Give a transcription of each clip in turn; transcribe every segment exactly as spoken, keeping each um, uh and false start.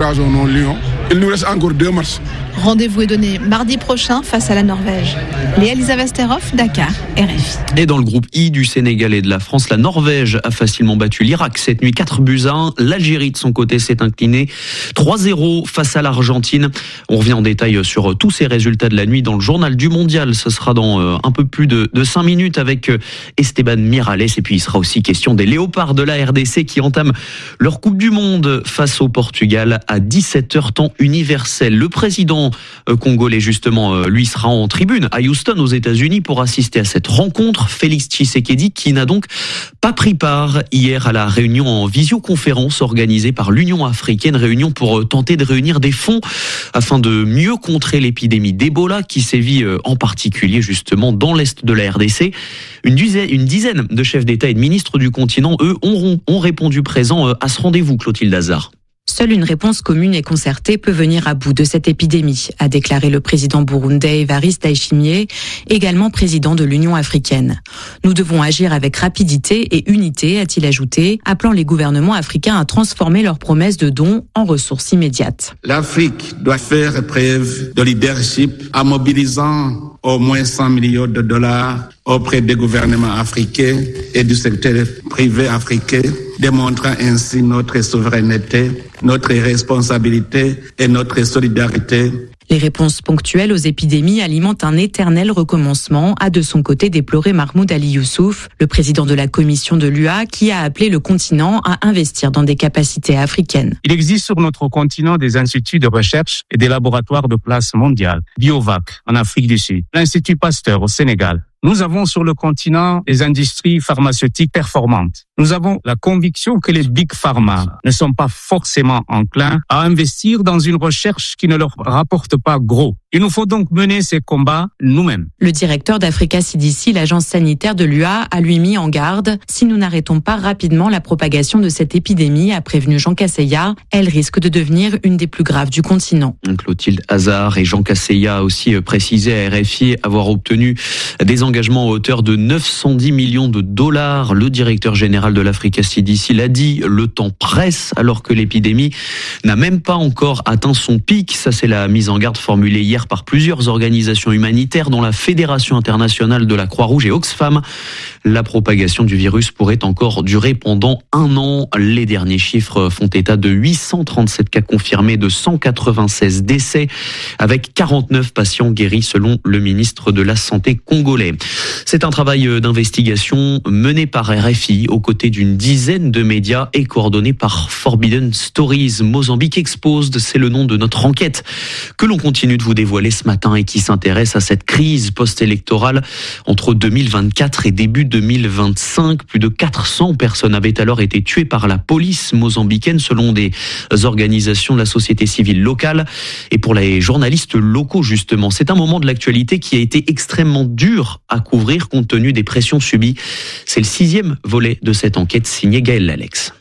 occasion non Lyon. Il nous reste encore deux matchs. Rendez-vous est donné mardi prochain face à la Norvège. Léa Lisa Westerhoff, Dakar, R F I. Et dans le groupe I du Sénégal et de la France, la Norvège a facilement battu l'Irak cette nuit quatre buts à un. L'Algérie de son côté s'est inclinée trois zéro face à l'Argentine. On revient en détail sur tous ces résultats de la nuit dans le journal du Mondial. Ce sera dans un peu plus de, de cinq minutes avec Esteban Miralles. Et puis il sera aussi question des Léopards de la R D C qui entament leur Coupe du Monde face au Portugal à dix-sept heures temps universel. Le président congolais justement, lui sera en tribune à Houston aux États-Unis pour assister à cette rencontre. Félix Tshisekedi qui n'a donc pas pris part hier à la réunion en visioconférence organisée par l'Union africaine, réunion pour tenter de réunir des fonds afin de mieux contrer l'épidémie d'Ebola qui sévit en particulier justement dans l'est de la R D C. Une dizaine, une dizaine de chefs d'État et de ministres du continent, eux, ont, ont répondu présents à ce rendez-vous, Clotilde Hazard. Seule une réponse commune et concertée peut venir à bout de cette épidémie, a déclaré le président burundais Evariste Ndayishimiye, également président de l'Union africaine. Nous devons agir avec rapidité et unité, a-t-il ajouté, appelant les gouvernements africains à transformer leurs promesses de dons en ressources immédiates. L'Afrique doit faire preuve de leadership en mobilisant au moins cent millions de dollars auprès des gouvernements africains et du secteur privé africain, démontrant ainsi notre souveraineté, notre responsabilité et notre solidarité. Les réponses ponctuelles aux épidémies alimentent un éternel recommencement, a de son côté déploré Mahmoud Ali Youssouf, le président de la commission de l'U A, qui a appelé le continent à investir dans des capacités africaines. Il existe sur notre continent des instituts de recherche et des laboratoires de place mondiale. Biovac en Afrique du Sud, l'Institut Pasteur au Sénégal. Nous avons sur le continent des industries pharmaceutiques performantes. Nous avons la conviction que les big pharma ne sont pas forcément enclins à investir dans une recherche qui ne leur rapporte pas gros. Il nous faut donc mener ces combats nous-mêmes. Le directeur d'Africa C D C, l'agence sanitaire de l'U A, a lui mis en garde. Si nous n'arrêtons pas rapidement la propagation de cette épidémie, a prévenu Jean Casseya, elle risque de devenir une des plus graves du continent. Clotilde Hazard et Jean Casseya a aussi précisé à R F I avoir obtenu des engagement à hauteur de neuf cent dix millions de dollars. Le directeur général de l'Africa C D C l'a dit, le temps presse alors que l'épidémie n'a même pas encore atteint son pic. Ça, c'est la mise en garde formulée hier par plusieurs organisations humanitaires dont la Fédération internationale de la Croix-Rouge et Oxfam. La propagation du virus pourrait encore durer pendant un an. Les derniers chiffres font état de huit cent trente-sept cas confirmés, de cent quatre-vingt-seize décès, avec quarante-neuf patients guéris selon le ministre de la Santé congolais. C'est un travail d'investigation mené par R F I aux côtés d'une dizaine de médias et coordonné par Forbidden Stories. Mozambique Exposed, c'est le nom de notre enquête que l'on continue de vous dévoiler ce matin et qui s'intéresse à cette crise post-électorale entre deux mille vingt-quatre et début deux mille vingt-cinq. Plus de quatre cents personnes avaient alors été tuées par la police mozambicaine selon des organisations de la société civile locale et pour les journalistes locaux justement. C'est un moment de l'actualité qui a été extrêmement dur à couvrir compte tenu des pressions subies. C'est le sixième volet de cette enquête signée Gaël Lalex.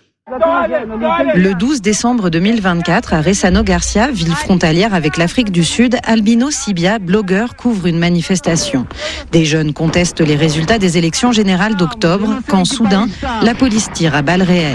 Le douze décembre deux mille vingt-quatre, à Ressano Garcia, ville frontalière avec l'Afrique du Sud, Albino Sibia, blogueur, couvre une manifestation. Des jeunes contestent les résultats des élections générales d'octobre, quand soudain, la police tire à balles réelles.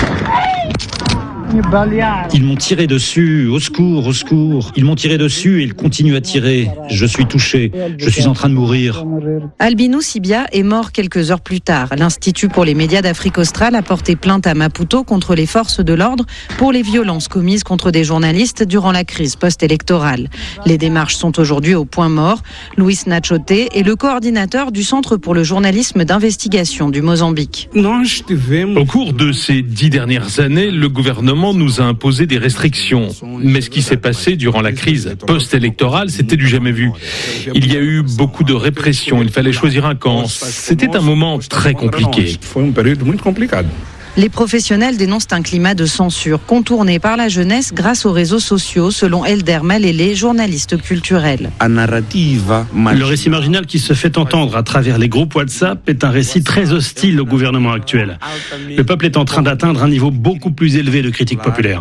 Ils m'ont tiré dessus, au secours, au secours. Ils m'ont tiré dessus et ils continuent à tirer. Je suis touché, je suis en train de mourir. Albino Sibia est mort quelques heures plus tard. L'Institut pour les médias d'Afrique australe a porté plainte à Maputo contre les forces de l'ordre pour les violences commises contre des journalistes durant la crise post-électorale. Les démarches sont aujourd'hui au point mort. Luis Nachote est le coordinateur du Centre pour le journalisme d'investigation du Mozambique. Au cours de ces dix dernières années, le gouvernement nous a imposé des restrictions. Mais ce qui s'est passé durant la crise post-électorale, c'était du jamais vu. Il y a eu beaucoup de répression, il fallait choisir un camp. C'était un moment très compliqué. Les professionnels dénoncent un climat de censure contourné par la jeunesse grâce aux réseaux sociaux, selon Elder Malélé, journaliste culturel. Le récit marginal qui se fait entendre à travers les groupes WhatsApp est un récit très hostile au gouvernement actuel. Le peuple est en train d'atteindre un niveau beaucoup plus élevé de critique populaire.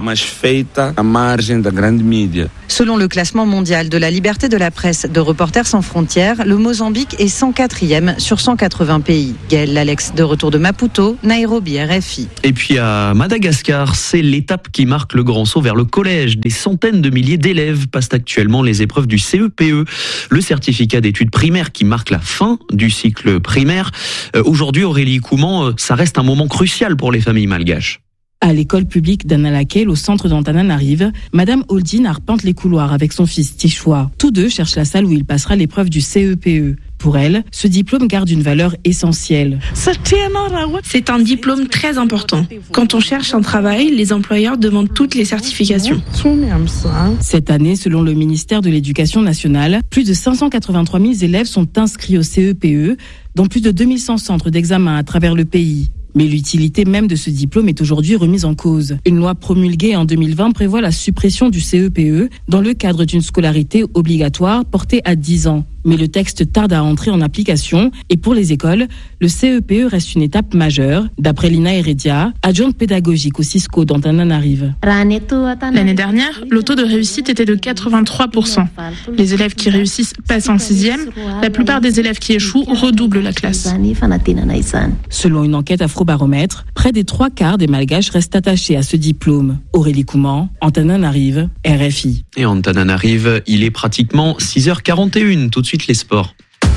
Selon le classement mondial de la liberté de la presse de Reporters sans frontières, le Mozambique est cent quatrième sur cent quatre-vingts pays. Gaël Lalex, de retour de Maputo, Nairobi, R F I. Paris. Et puis à Madagascar, c'est l'étape qui marque le grand saut vers le collège. Des centaines de milliers d'élèves passent actuellement les épreuves du C E P E, le certificat d'études primaires qui marque la fin du cycle primaire. Euh, aujourd'hui, Aurélie Couman, euh, ça reste un moment crucial pour les familles malgaches. À l'école publique d'Analakel, au centre d'Antananarive, Madame Holdin arpente les couloirs avec son fils Tichoua. Tous deux cherchent la salle où il passera l'épreuve du C E P E. Pour elle, ce diplôme garde une valeur essentielle. C'est un diplôme très important. Quand on cherche un travail, les employeurs demandent toutes les certifications. Cette année, selon le ministère de l'Éducation nationale, plus de cinq cent quatre-vingt-trois mille élèves sont inscrits au C E P E dans plus de deux mille cent centres d'examen à travers le pays. Mais l'utilité même de ce diplôme est aujourd'hui remise en cause. Une loi promulguée en deux mille vingt prévoit la suppression du C E P E dans le cadre d'une scolarité obligatoire portée à dix ans. Mais le texte tarde à entrer en application et pour les écoles, le C E P E reste une étape majeure. D'après Lina Heredia, adjointe pédagogique au Cisco d'Antananarive. L'année dernière, le taux de réussite était de quatre-vingt-trois pour cent. Les élèves qui réussissent passent en sixième. La plupart des élèves qui échouent redoublent la classe. Selon une enquête Afrobaromètre, près des trois quarts des Malgaches restent attachés à ce diplôme. Aurélie Couman, Antananarive, R F I. Et Antananarive, il est pratiquement six heures quarante et une. Tout de suite les sports.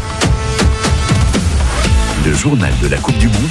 Le journal de la Coupe du Monde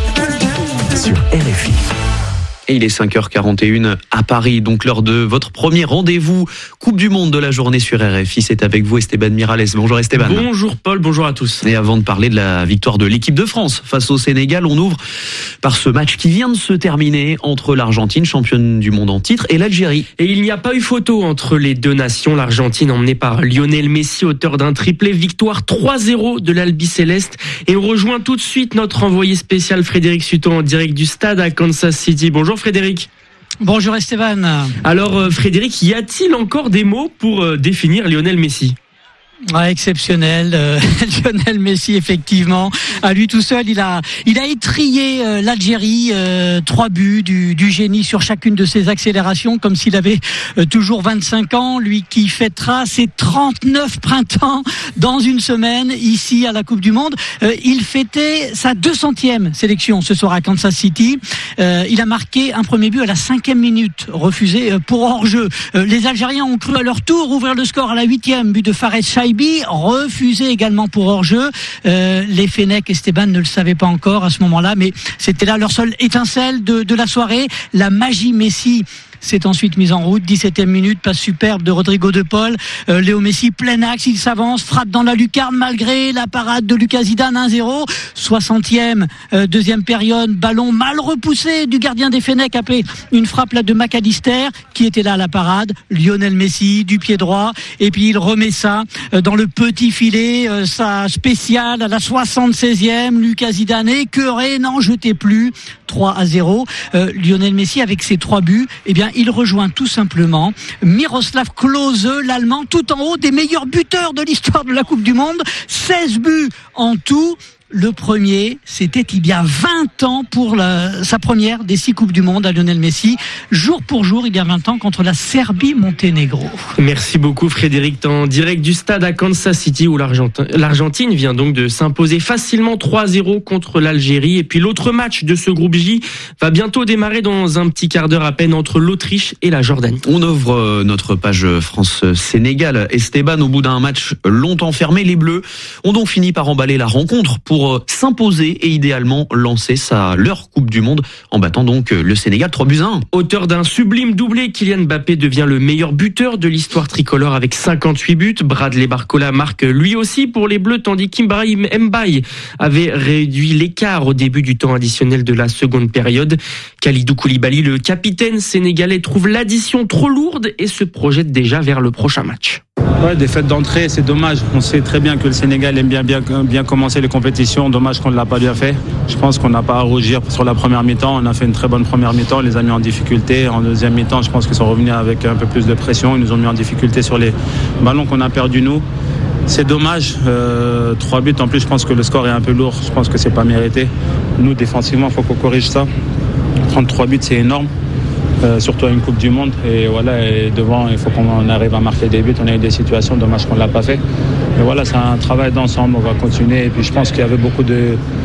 sur R F I. Et il est cinq heures quarante et une à Paris, donc l'heure de votre premier rendez-vous Coupe du Monde de la journée sur R F I. C'est avec vous Esteban Miralles. Bonjour Esteban. Bonjour Paul, bonjour à tous. Et avant de parler de la victoire de l'équipe de France face au Sénégal, on ouvre par ce match qui vient de se terminer entre l'Argentine, championne du monde en titre, et l'Algérie. Et il n'y a pas eu photo entre les deux nations. L'Argentine emmenée par Lionel Messi, auteur d'un triplé, victoire trois zéro de l'Albi-Céleste. Et on rejoint tout de suite notre envoyé spécial Frédéric Sutton en direct du stade à Kansas City. Bonjour Frédéric. Bonjour Esteban. Alors Frédéric, y a-t-il encore des mots pour définir Lionel Messi ? Ouais, exceptionnel, euh, Lionel Messi effectivement. À lui tout seul, il a, il a étrillé euh, l'Algérie, euh, trois buts du, du génie sur chacune de ses accélérations, comme s'il avait euh, toujours vingt-cinq ans. Lui qui fêtera ses trente-neuf printemps dans une semaine ici à la Coupe du Monde. Euh, il fêtait sa deux centième sélection ce soir à Kansas City. Euh, il a marqué un premier but à la cinquième minute, refusé euh, pour hors-jeu. Euh, les Algériens ont cru à leur tour ouvrir le score à la huitième, but de Fares Chaibi, refusé également pour hors-jeu. Euh, les Fennecs, Esteban ne le savaient pas encore à ce moment-là, mais c'était là leur seule étincelle de, de la soirée. La magie Messi s'est ensuite mise en route. dix-septième minute, passe superbe de Rodrigo de Paul. Euh, Léo Messi, plein axe, il s'avance, frappe dans la lucarne malgré la parade de Lucas Zidane, un zéro. soixantième, euh, deuxième période, ballon mal repoussé du gardien des Fennecs après une frappe là de McAllister qui était là à la parade. Lionel Messi, du pied droit, et puis il remet ça euh, dans le petit filet, euh, sa spéciale à la soixante-seizième. Lucas Zidane écœuré, n'en jetait plus. trois à zéro. Euh, Lionel Messi avec ses trois buts, eh bien il rejoint tout simplement Miroslav Klose, l'Allemand, tout en haut des meilleurs buteurs de l'histoire de la Coupe du Monde. seize buts en tout. Le premier, c'était il y a vingt ans pour la, sa première des six Coupes du Monde à Lionel Messi. Jour pour jour, il y a vingt ans, contre la Serbie-Monténégro. Merci beaucoup Frédéric. En direct du stade à Kansas City où l'Argentine, l'Argentine vient donc de s'imposer facilement trois zéro contre l'Algérie. Et puis l'autre match de ce groupe J va bientôt démarrer dans un petit quart d'heure à peine entre l'Autriche et la Jordanie. On ouvre notre page France-Sénégal. Esteban, au bout d'un match longtemps fermé, les Bleus ont donc fini par emballer la rencontre pour pour s'imposer et idéalement lancer sa leur Coupe du Monde en battant donc le Sénégal trois buts à un. Auteur d'un sublime doublé, Kylian Mbappé devient le meilleur buteur de l'histoire tricolore avec cinquante-huit buts. Bradley Barcola marque lui aussi pour les Bleus, tandis qu'Ibrahim Mbaye avait réduit l'écart au début du temps additionnel de la seconde période. Kalidou Koulibaly, le capitaine sénégalais, trouve l'addition trop lourde et se projette déjà vers le prochain match. Ouais, défaite d'entrée, c'est dommage. On sait très bien que le Sénégal aime bien, bien, bien commencer les compétitions. Dommage qu'on ne l'a pas bien fait. Je pense qu'on n'a pas à rougir sur la première mi-temps. On a fait une très bonne première mi-temps. On les a mis en difficulté. En deuxième mi-temps, je pense qu'ils sont revenus avec un peu plus de pression. Ils nous ont mis en difficulté sur les ballons qu'on a perdus nous. C'est dommage. Euh, trois buts. En plus, je pense que le score est un peu lourd. Je pense que c'est pas mérité. Nous, défensivement, il faut qu'on corrige ça. trente-trois buts, c'est énorme. Euh, surtout à une Coupe du Monde, et voilà, et devant il faut qu'on arrive à marquer des buts. On a eu des situations, dommage qu'on ne l'a pas fait, mais voilà, c'est un travail d'ensemble, on va continuer. Et puis je pense qu'il y avait beaucoup de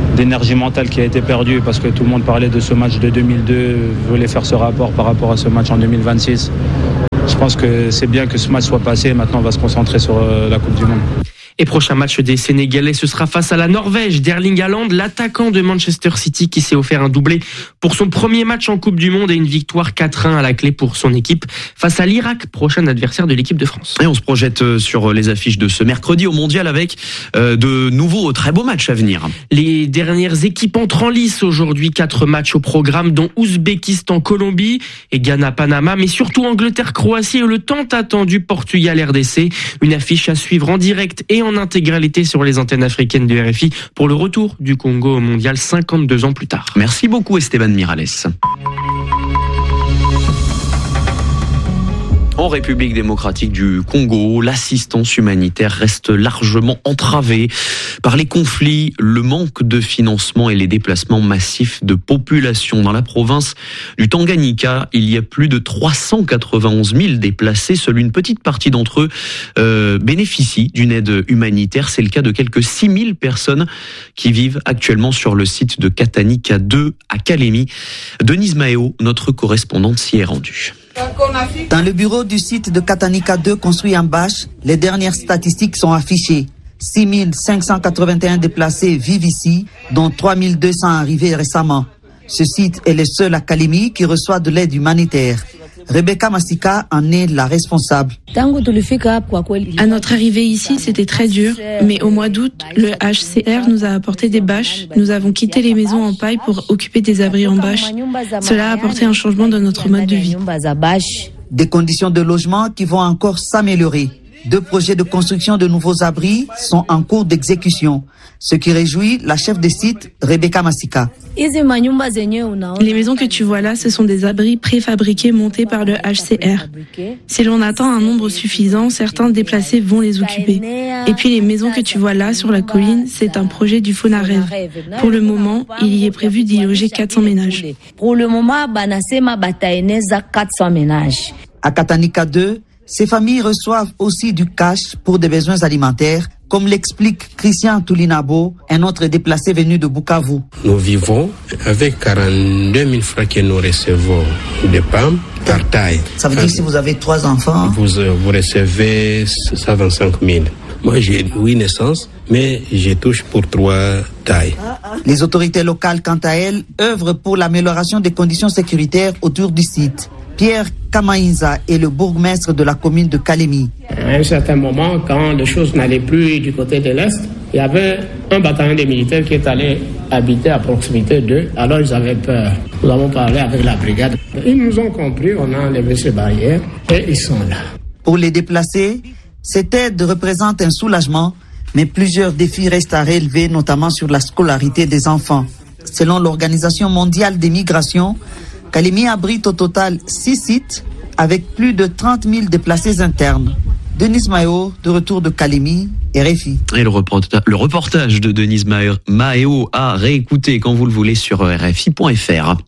d'énergie mentale qui a été perdue parce que tout le monde parlait de ce match de deux mille deux, voulait faire ce rapport par rapport à ce match en deux mille vingt-six. Je pense que c'est bien que ce match soit passé. Maintenant, on va se concentrer sur la Coupe du Monde. Et prochain match des Sénégalais, ce sera face à la Norvège d'Erling Haaland, l'attaquant de Manchester City qui s'est offert un doublé pour son premier match en Coupe du Monde et une victoire quatre un à la clé pour son équipe face à l'Irak, prochain adversaire de l'équipe de France. Et on se projette sur les affiches de ce mercredi au Mondial avec euh, de nouveaux très beaux matchs à venir. Les dernières équipes entrent en lice aujourd'hui, quatre matchs au programme dont Ouzbékistan, Colombie et Ghana, Panama, mais surtout Angleterre, Croatie et le tant attendu Portugal, R D C. Une affiche à suivre en direct et en en intégralité sur les antennes africaines de R F I pour le retour du Congo au mondial cinquante-deux ans plus tard. Merci beaucoup Esteban Miralles. En République démocratique du Congo, l'assistance humanitaire reste largement entravée par les conflits, le manque de financement et les déplacements massifs de population. Dans la province du Tanganyika, il y a plus de trois cent quatre-vingt-onze mille déplacés. Seule une petite partie d'entre eux euh, bénéficient d'une aide humanitaire. C'est le cas de quelques six mille personnes qui vivent actuellement sur le site de Katanika deux à Kalemi. Denise Maheo, notre correspondante, s'y est rendue. Dans le bureau du site de Katanika deux construit en bâche, les dernières statistiques sont affichées. six mille cinq cent quatre-vingt-un déplacés vivent ici, dont trois mille deux cents arrivés récemment. Ce site est le seul à Kalemi qui reçoit de l'aide humanitaire. Rebecca Massika en est la responsable. À notre arrivée ici, c'était très dur, mais au mois d'août, le H C R nous a apporté des bâches. Nous avons quitté les maisons en paille pour occuper des abris en bâche. Cela a apporté un changement dans notre mode de vie. Des conditions de logement qui vont encore s'améliorer. Deux projets de construction de nouveaux abris sont en cours d'exécution, ce qui réjouit la chef de site, Rebecca Massika. Les maisons que tu vois là, ce sont des abris préfabriqués montés par le H C R. Si l'on atteint un nombre suffisant, certains déplacés vont les occuper. Et puis les maisons que tu vois là sur la colline, c'est un projet du FONAREV. Pour le moment, il y est prévu d'y loger quatre cents ménages. Pour le moment, quatre cents ménages. À Katanika deux, ces familles reçoivent aussi du cash pour des besoins alimentaires, comme l'explique Christian Toulinabo, un autre déplacé venu de Bukavu. Nous vivons avec quarante-deux mille francs que nous recevons de P A M par taille. Ça veut dire que si vous avez trois enfants, vous, vous recevez cent vingt-cinq mille. Moi, j'ai huit naissances, mais je touche pour trois tailles. Les autorités locales, quant à elles, œuvrent pour l'amélioration des conditions sécuritaires autour du site. Pierre Kamaïnza est le bourgmestre de la commune de Kalemi. À un certain moment, quand les choses n'allaient plus du côté de l'Est, il y avait un bataillon de militaires qui est allé habiter à proximité d'eux. Alors ils avaient peur. Nous avons parlé avec la brigade. Ils nous ont compris, on a enlevé ces barrières et ils sont là. Pour les déplacés, cette aide représente un soulagement, mais plusieurs défis restent à relever, notamment sur la scolarité des enfants. Selon l'Organisation mondiale des migrations, Kalemi abrite au total six sites avec plus de trente mille déplacés internes. Denise Maheo, de retour de Kalemi, R F I. Et le reportage, le reportage de Denise Maheo à réécouter quand vous le voulez sur R F I point F R.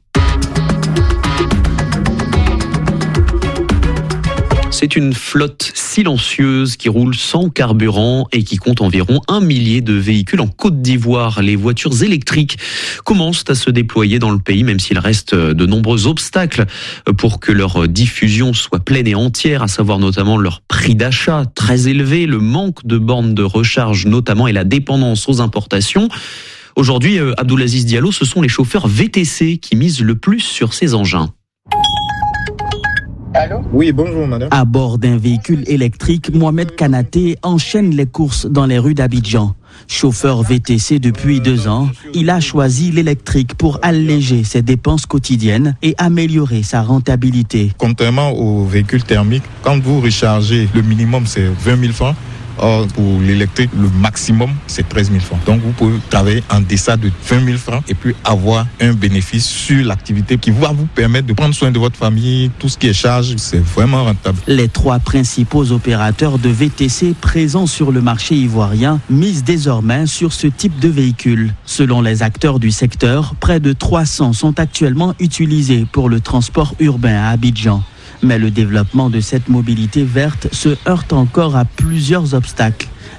C'est une flotte silencieuse qui roule sans carburant et qui compte environ un millier de véhicules en Côte d'Ivoire. Les voitures électriques commencent à se déployer dans le pays, même s'il reste de nombreux obstacles pour que leur diffusion soit pleine et entière, à savoir notamment leur prix d'achat très élevé, le manque de bornes de recharge notamment et la dépendance aux importations. Aujourd'hui, Abdoulaziz Diallo, ce sont les chauffeurs V T C qui misent le plus sur ces engins. Allô ? Oui, bonjour madame. À bord d'un véhicule électrique, Mohamed Kanaté enchaîne les courses dans les rues d'Abidjan. Chauffeur V T C depuis deux ans, il a choisi l'électrique pour alléger ses dépenses quotidiennes et améliorer sa rentabilité. Contrairement aux véhicules thermiques, quand vous rechargez, le minimum c'est vingt mille francs. Or, pour l'électrique, le maximum, c'est treize mille francs. Donc, vous pouvez travailler en deçà de vingt mille francs et puis avoir un bénéfice sur l'activité qui va vous permettre de prendre soin de votre famille. Tout ce qui est charge, c'est vraiment rentable. Les trois principaux opérateurs de V T C présents sur le marché ivoirien misent désormais sur ce type de véhicule. Selon les acteurs du secteur, près de trois cents sont actuellement utilisés pour le transport urbain à Abidjan. Mais le développement de cette mobilité verte se heurte encore à plusieurs obstacles.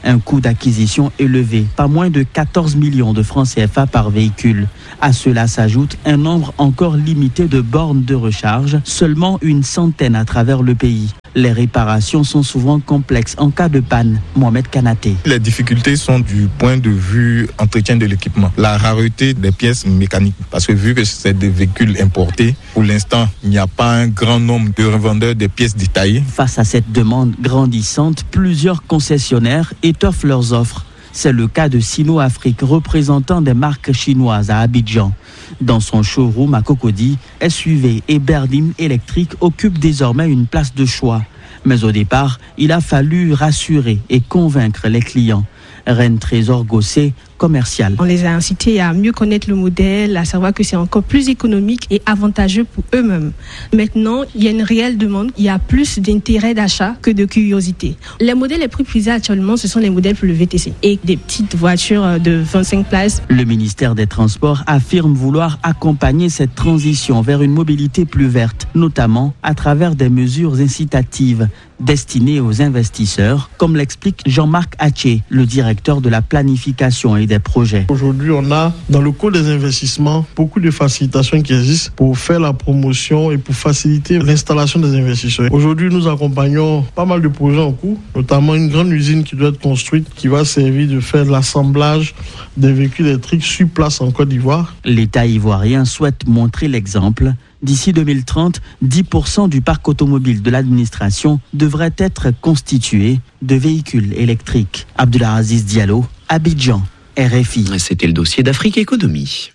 Un coût d'acquisition élevé, pas moins de quatorze millions de francs C F A par véhicule. À cela s'ajoute un nombre encore limité de bornes de recharge, seulement une centaine à travers le pays. Les réparations sont souvent complexes en cas de panne. Mohamed Kanaté. Les difficultés sont du point de vue entretien de l'équipement. La rareté des pièces mécaniques. Parce que vu que c'est des véhicules importés, pour l'instant, il n'y a pas un grand nombre de revendeurs des pièces détaillées. Face à cette demande grandissante, plusieurs concessionnaires étoffent leurs offres. C'est le cas de Sino-Afrique, représentant des marques chinoises à Abidjan. Dans son showroom à Cocody, S U V et berlines électriques occupent désormais une place de choix. Mais au départ, il a fallu rassurer et convaincre les clients. Reine Trésor Gossé, commercial. On les a incités à mieux connaître le modèle, à savoir que c'est encore plus économique et avantageux pour eux-mêmes. Maintenant, il y a une réelle demande, il y a plus d'intérêt d'achat que de curiosité. Les modèles les plus prisés actuellement, ce sont les modèles pour le V T C et des petites voitures de vingt-cinq places. Le ministère des Transports affirme vouloir accompagner cette transition vers une mobilité plus verte, notamment à travers des mesures incitatives destinées aux investisseurs, comme l'explique Jean-Marc Haché, le directeur de la planification et des projets. Aujourd'hui, on a dans le cours des investissements beaucoup de facilitations qui existent pour faire la promotion et pour faciliter l'installation des investisseurs. Aujourd'hui, nous accompagnons pas mal de projets en cours, notamment une grande usine qui doit être construite, qui va servir de faire l'assemblage des véhicules électriques sur place en Côte d'Ivoire. L'État ivoirien souhaite montrer l'exemple. D'ici deux mille trente, dix pour cent du parc automobile de l'administration devrait être constitué de véhicules électriques. Abdulaziz Diallo, Abidjan, R F I. C'était le dossier d'Afrique Économie.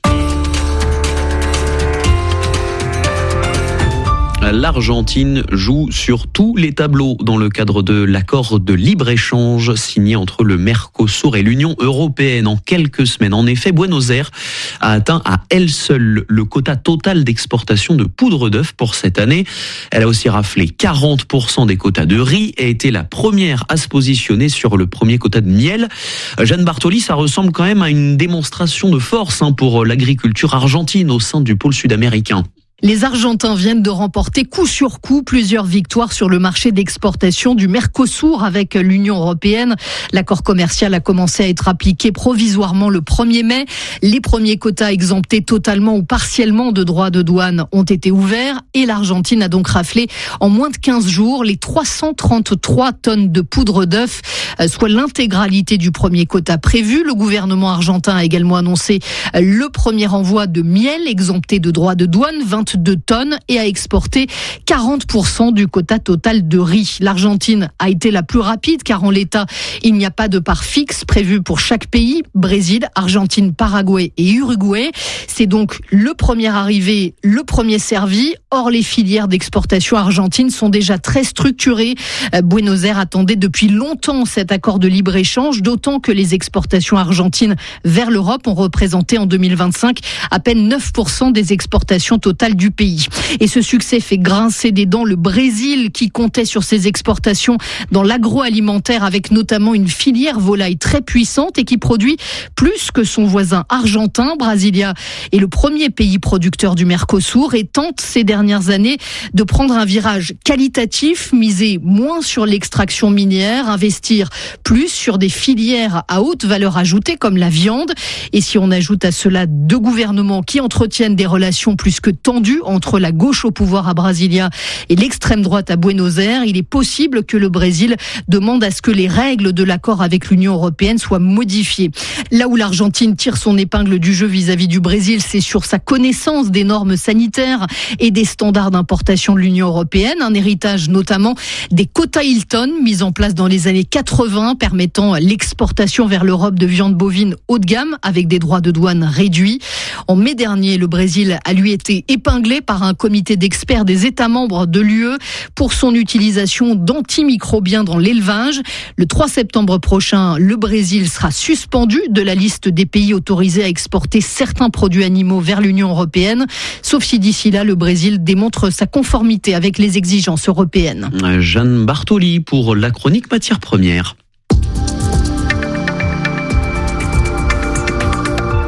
L'Argentine joue sur tous les tableaux dans le cadre de l'accord de libre-échange signé entre le Mercosur et l'Union européenne en quelques semaines. En effet, Buenos Aires a atteint à elle seule le quota total d'exportation de poudre d'œuf pour cette année. Elle a aussi raflé quarante pour cent des quotas de riz et été la première à se positionner sur le premier quota de miel. Jeanne Bartoli, ça ressemble quand même à une démonstration de force pour l'agriculture argentine au sein du pôle sud-américain. Les Argentins viennent de remporter coup sur coup plusieurs victoires sur le marché d'exportation du Mercosur avec l'Union européenne. L'accord commercial a commencé à être appliqué provisoirement le premier mai. Les premiers quotas exemptés totalement ou partiellement de droits de douane ont été ouverts et l'Argentine a donc raflé en moins de quinze jours les trois cent trente-trois tonnes de poudre d'œuf, soit l'intégralité du premier quota prévu. Le gouvernement argentin a également annoncé le premier envoi de miel exempté de droits de douane, vingt-deux tonnes, et a exporté quarante pour cent du quota total de riz. L'Argentine a été la plus rapide car en l'état, il n'y a pas de part fixe prévue pour chaque pays. Brésil, Argentine, Paraguay et Uruguay. C'est donc le premier arrivé, le premier servi. Or, les filières d'exportation argentines sont déjà très structurées. Buenos Aires attendait depuis longtemps cet accord de libre-échange, d'autant que les exportations argentines vers l'Europe ont représenté en deux mille vingt-cinq à peine neuf pour cent des exportations totales du pays. Et ce succès fait grincer des dents le Brésil qui comptait sur ses exportations dans l'agroalimentaire avec notamment une filière volaille très puissante et qui produit plus que son voisin argentin. Brasilia est le premier pays producteur du Mercosur et tente ces dernières années de prendre un virage qualitatif, miser moins sur l'extraction minière, investir plus sur des filières à haute valeur ajoutée comme la viande. Et si on ajoute à cela deux gouvernements qui entretiennent des relations plus que tendues entre la gauche au pouvoir à Brasilia et l'extrême droite à Buenos Aires, il est possible que le Brésil demande à ce que les règles de l'accord avec l'Union européenne soient modifiées. Là où l'Argentine tire son épingle du jeu vis-à-vis du Brésil, c'est sur sa connaissance des normes sanitaires et des standards d'importation de l'Union européenne, un héritage notamment des quotas Hilton mis en place dans les années quatre-vingts permettant l'exportation vers l'Europe de viande bovine haut de gamme avec des droits de douane réduits. En mai dernier, le Brésil a lui été épinglé par un comité d'experts des États membres de l'U E pour son utilisation d'antimicrobiens dans l'élevage. Le trois septembre prochain, le Brésil sera suspendu de la liste des pays autorisés à exporter certains produits animaux vers l'Union européenne, sauf si d'ici là, le Brésil démontre sa conformité avec les exigences européennes. Jeanne Bartoli pour la chronique matières premières.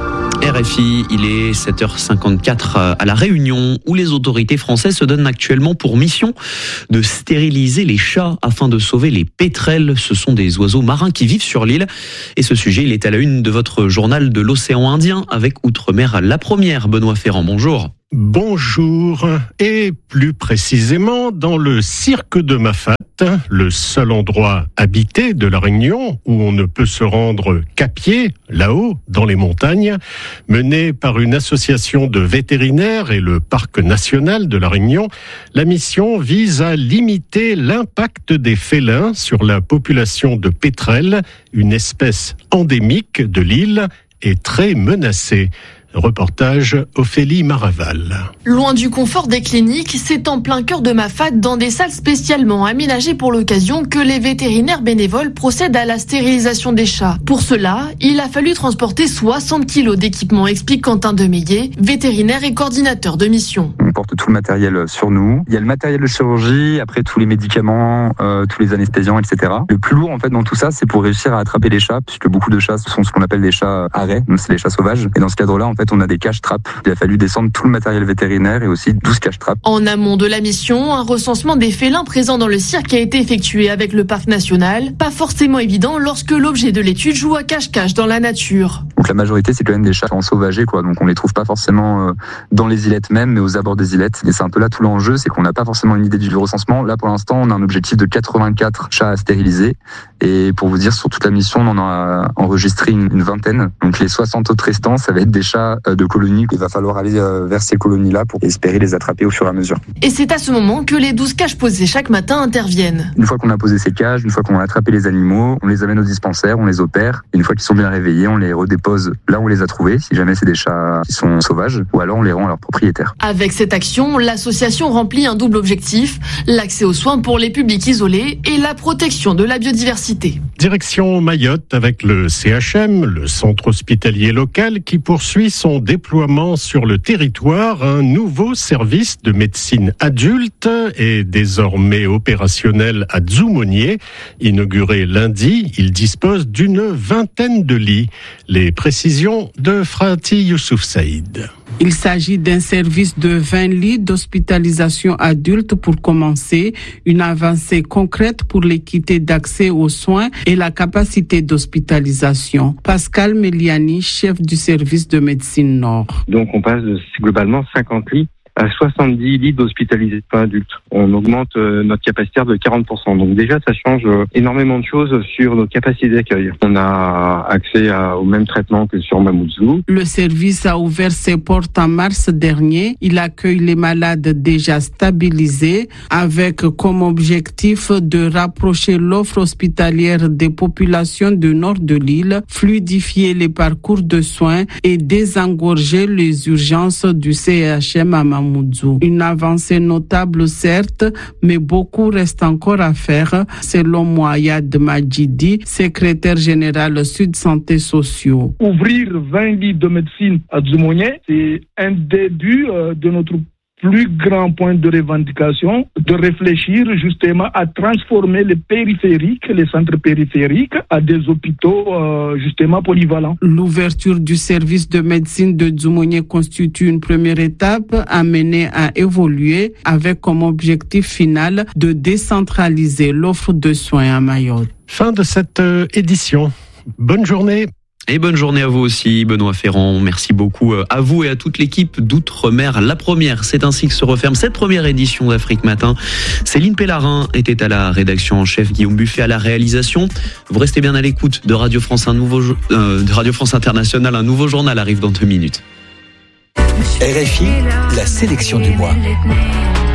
R F I, il est sept heures cinquante-quatre à La Réunion, où les autorités françaises se donnent actuellement pour mission de stériliser les chats afin de sauver les pétrels. Ce sont des oiseaux marins qui vivent sur l'île. Et ce sujet, il est à la une de votre journal de l'océan Indien avec Outre-mer La Première. Benoît Ferrand, bonjour. Bonjour, et plus précisément dans le cirque de Mafate, le seul endroit habité de La Réunion où on ne peut se rendre qu'à pied, là-haut, dans les montagnes, mené par une association de vétérinaires et le parc national de La Réunion. La mission vise à limiter l'impact des félins sur la population de pétrels, une espèce endémique de l'île et très menacée. Reportage Ophélie Maraval. Loin du confort des cliniques, c'est en plein cœur de Mafate, dans des salles spécialement aménagées pour l'occasion, que les vétérinaires bénévoles procèdent à la stérilisation des chats. Pour cela, il a fallu transporter soixante kilos d'équipement, explique Quentin Demeillet, vétérinaire et coordinateur de mission. On porte tout le matériel sur nous. Il y a le matériel de chirurgie, après tous les médicaments, euh, tous les anesthésiants, et cetera. Le plus lourd en fait dans tout ça, c'est pour réussir à attraper les chats, puisque beaucoup de chats sont ce qu'on appelle des chats arrêts, donc c'est les chats sauvages. Et dans ce cadre-là, en fait, on a des cache-trappes. Il a fallu descendre tout le matériel vétérinaire et aussi douze cache-trappes. En amont de la mission, un recensement des félins présents dans le cirque a été effectué avec le parc national. Pas forcément évident lorsque l'objet de l'étude joue à cache-cache dans la nature. Donc la majorité, c'est quand même des chats ensauvagés, quoi. Donc on les trouve pas forcément dans les îlettes même, mais aux abords des îlettes. Et c'est un peu là tout l'enjeu, c'est qu'on n'a pas forcément une idée du recensement. Là, pour l'instant, on a un objectif de quatre-vingt-quatre chats à stériliser. Et pour vous dire, sur toute la mission, on en a enregistré une, une vingtaine. Donc les soixante autres restants, ça va être des chats de colonies. Il va falloir aller vers ces colonies-là pour espérer les attraper au fur et à mesure. Et c'est à ce moment que les douze cages posées chaque matin interviennent. Une fois qu'on a posé ces cages, une fois qu'on a attrapé les animaux, on les amène au dispensaire, on les opère. Et une fois qu'ils sont bien réveillés, on les redépose là où on les a trouvés, si jamais c'est des chats qui sont sauvages, ou alors on les rend à leurs propriétaires. Avec cette action, l'association remplit un double objectif, l'accès aux soins pour les publics isolés et la protection de la biodiversité. Direction Mayotte avec le C H M, le centre hospitalier local, qui poursuit son déploiement sur le territoire. Un nouveau service de médecine adulte est désormais opérationnel à Dzoumogné. Inauguré lundi, il dispose d'une vingtaine de lits. Les précisions de Frati Youssouf Saïd. Il s'agit d'un service de vingt lits d'hospitalisation adulte pour commencer, une avancée concrète pour l'équité d'accès aux soins et la capacité d'hospitalisation. Pascal Meliani, chef du service de médecine Nord. Donc on passe de globalement cinquante lits à soixante-dix lits d'hospitalisation adultes. On augmente euh, notre capacité de quarante pour cent. Donc déjà, ça change euh, énormément de choses sur nos capacités d'accueil. On a accès à, au même traitement que sur Mamoudzou. Le service a ouvert ses portes en mars dernier. Il accueille les malades déjà stabilisés avec comme objectif de rapprocher l'offre hospitalière des populations du nord de l'île, fluidifier les parcours de soins et désengorger les urgences du C H M à Mamoudzou. Une avancée notable certes, mais beaucoup reste encore à faire, selon Moayad Majidi, secrétaire général Sud Santé Sociaux. Ouvrir vingt lits de médecine à Dzoumogné, c'est un début euh, de notre plus grand point de revendication, de réfléchir justement à transformer les périphériques, les centres périphériques, à des hôpitaux euh, justement polyvalents. L'ouverture du service de médecine de Dzoumogné constitue une première étape amenée à évoluer avec comme objectif final de décentraliser l'offre de soins à Mayotte. Fin de cette euh, édition. Bonne journée. Et bonne journée à vous aussi, Benoît Ferrand. Merci beaucoup à vous et à toute l'équipe d'Outre-mer La Première. C'est ainsi que se referme cette première édition d'Afrique Matin. Céline Pellarin était à la rédaction en chef, Guillaume Buffet à la réalisation. Vous restez bien à l'écoute de Radio France, un nouveau, euh, de Radio France Internationale. Un nouveau journal arrive dans deux minutes. R F I, la sélection du mois.